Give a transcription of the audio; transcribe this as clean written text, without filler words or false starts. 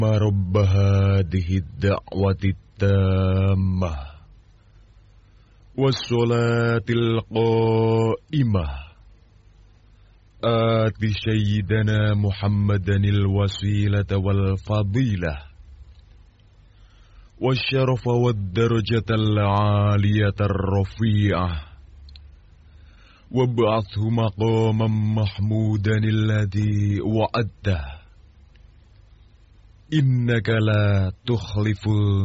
رب هذه الدعوة التامة والصلاة القائمة آت سيدنا محمدا الوسيلة والفضيلة والشرف والدرجة العالية الرفيعة وابعثه مقاما محمودا الذي وعدته إنك لا تخلف